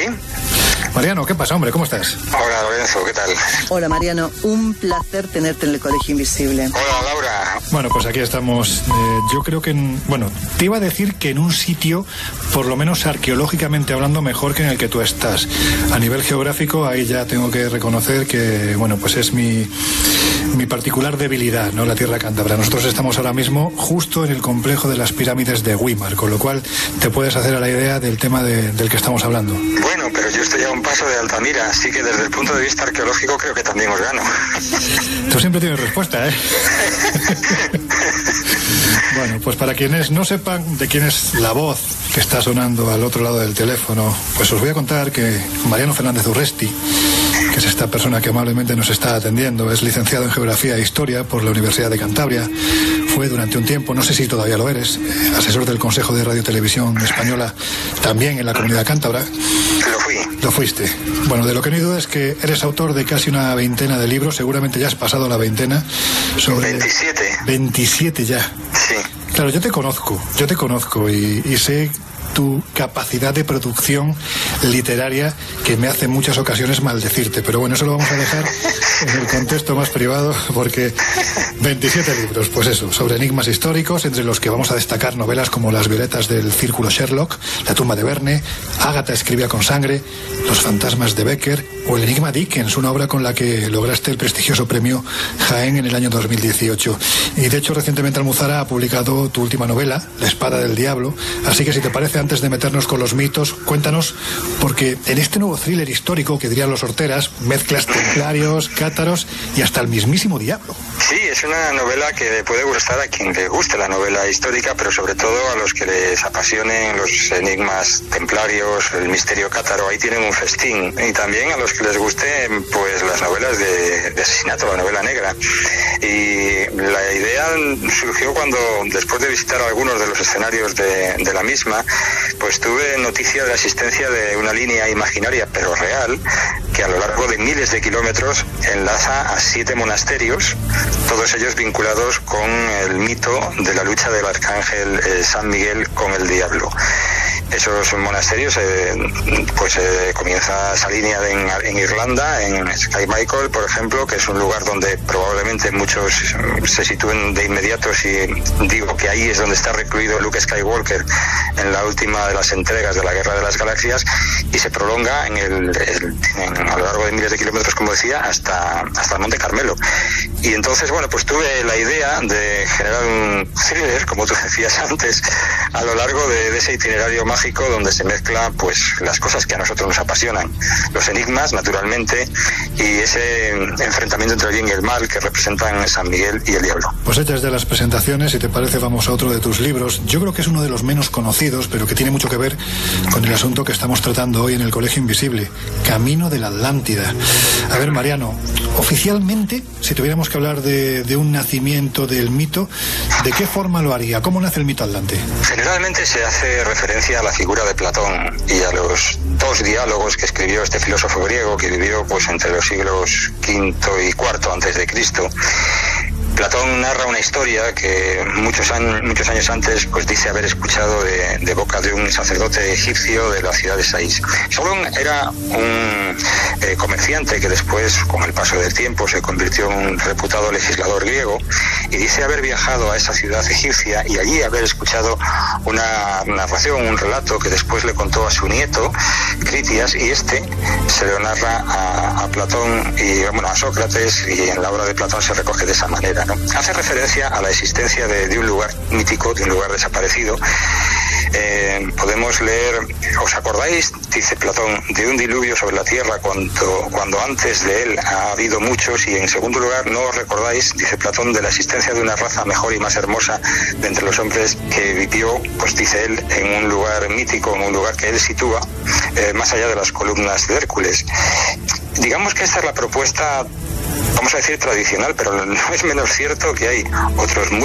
Mariano, ¿qué pasa, hombre? ¿Cómo estás? Hola, Lorenzo, ¿qué tal? Hola, Mariano. Un placer tenerte en el Colegio Invisible. Hola, Laura. Bueno, pues aquí estamos. Yo creo que te iba a decir que en un sitio, por lo menos arqueológicamente hablando, mejor que en el que tú estás. A nivel geográfico, ahí ya tengo que reconocer que, bueno, pues es mi particular debilidad, ¿no? La tierra cántabra. Nosotros estamos ahora mismo justo en el complejo de las pirámides de Güímar, con lo cual te puedes hacer a la idea del tema del que estamos hablando. Bueno, pero yo estoy a un paso de Altamira, así que desde el punto de vista arqueológico creo que también os gano. Tú siempre tienes respuesta, ¿eh? Bueno, pues para quienes no sepan de quién es la voz que está sonando al otro lado del teléfono, pues os voy a contar que Mariano Fernández Urresti, que es esta persona que amablemente nos está atendiendo, es licenciado en Geografía e Historia por la Universidad de Cantabria. Fue durante un tiempo, no sé si todavía lo eres, asesor del Consejo de Radio y Televisión Española, también en la Comunidad Cántabra. Lo fuiste. Bueno, de lo que no hay duda es que eres autor de casi una veintena de libros, seguramente ya has pasado la veintena. Sobre 27. 27 ya. Sí. Claro, yo te conozco y sé tu capacidad de producción literaria, que me hace en muchas ocasiones maldecirte, pero bueno, eso lo vamos a dejar en el contexto más privado, porque 27 libros, pues eso, sobre enigmas históricos, entre los que vamos a destacar novelas como Las violetas del círculo Sherlock, La tumba de Verne, Ágata escribía con sangre, Los fantasmas de Becker o El enigma Dickens, una obra con la que lograste el prestigioso premio Jaén en el año 2018. Y de hecho recientemente Almuzara ha publicado tu última novela, La espada del diablo, así que si te parece, antes de meternos con los mitos, cuéntanos, porque en este nuevo thriller histórico, que dirían los horteras, mezclas templarios, cátaros y hasta el mismísimo diablo. Sí, es una novela que puede gustar a quien le guste la novela histórica, pero sobre todo a los que les apasionen los enigmas templarios, el misterio cátaro. Ahí tienen un festín. Y también a los que les gusten pues las novelas de asesinato, la novela negra. Y la idea surgió cuando, después de visitar algunos de los escenarios de la misma, pues tuve noticia de la existencia de una línea imaginaria pero real que a lo largo de miles de kilómetros enlaza a 7 monasterios, todos ellos vinculados con el mito de la lucha del arcángel San Miguel con el diablo. Esos monasterios, comienza esa línea en Irlanda, en Sky Michael, por ejemplo, que es un lugar donde probablemente muchos se sitúen de inmediato si digo que ahí es donde está recluido Luke Skywalker en la última de las entregas de la Guerra de las Galaxias, y se prolonga a lo largo de miles de kilómetros, como decía, hasta el Monte Carmelo. Y entonces, bueno, pues tuve la idea de generar un thriller, como tú decías antes, a lo largo de ese itinerario mágico donde se mezcla pues las cosas que a nosotros nos apasionan, los enigmas, naturalmente, y ese enfrentamiento entre el bien y el mal que representan San Miguel y el diablo. Pues hechas de las presentaciones, si te parece, vamos a otro de tus libros. Yo creo que es uno de los menos conocidos, pero que tiene mucho que ver con el asunto que estamos tratando hoy en el Colegio Invisible, Camino de la Atlántida. A ver, Mariano, oficialmente, si tuviéramos que hablar de un nacimiento del mito, ¿de qué forma lo haría? ¿Cómo nace el mito atlante? Generalmente se hace referencia a la figura de Platón y a los 2 diálogos que escribió este filósofo griego que vivió pues entre los siglos V y IV antes de Cristo. Platón narra una historia que muchos años antes pues dice haber escuchado de boca de un sacerdote egipcio de la ciudad de Sais. Solón era un comerciante que después, con el paso del tiempo, se convirtió en un reputado legislador griego, y dice haber viajado a esa ciudad egipcia y allí haber escuchado una narración, un relato que después le contó a su nieto, Critias, y este se lo narra a Platón y a Sócrates, y en la obra de Platón se recoge de esa manera, ¿no? Hace referencia a la existencia de un lugar mítico, de un lugar desaparecido. Podemos leer, ¿os acordáis? Dice Platón, de un diluvio sobre la tierra cuando antes de él ha habido muchos, y en segundo lugar, ¿no os recordáis? Dice Platón, de la existencia de una raza mejor y más hermosa de entre los hombres que vivió, pues dice él, en un lugar mítico, en un lugar que él sitúa más allá de las columnas de Hércules. Digamos que esta es la propuesta, vamos a decir tradicional, pero no es menos cierto que hay otros